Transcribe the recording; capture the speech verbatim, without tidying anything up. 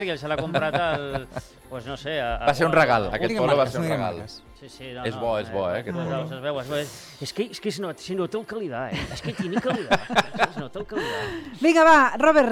que se l'ha comprat al... Pues no sé... A, a Va ser un regal, aquest polo va ser un no diguem regal. marques. Sí, sí, no, És no, bo, és bo, eh, aquest pues, polo. es veu, es veu. Es que, es que se nota, se nota el calidad, eh? Es que tiene calidad. Se nota el calidad. Vinga, va, Robert,